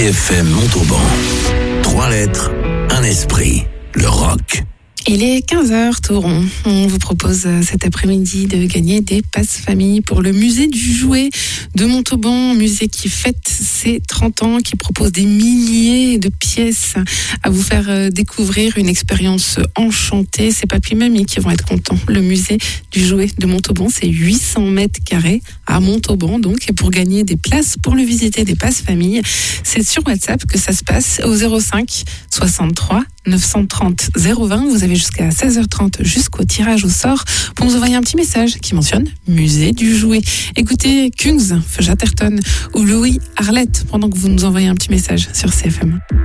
FM Montauban. 3 lettres, un esprit. Le rock. Il est 15h tout rond. On vous propose cet après-midi de gagner des passes famille pour le musée du jouet de Montauban, musée qui fête ses 30 ans, qui propose des milliers de pièces à vous faire découvrir, une expérience enchantée. C'est papy mamie qui vont être contents. Le musée du jouet de Montauban, c'est 800 mètres carrés à Montauban, donc, et pour gagner des places pour le visiter, des passes famille, c'est sur WhatsApp que ça se passe au 05 63 930 020. Vous avez jusqu'à 16h30 jusqu'au tirage au sort pour nous envoyer un petit message qui mentionne musée du jouet. Écoutez Kungs, Chatterton ou Louis Arlette pendant que vous nous envoyez un petit message sur CFM.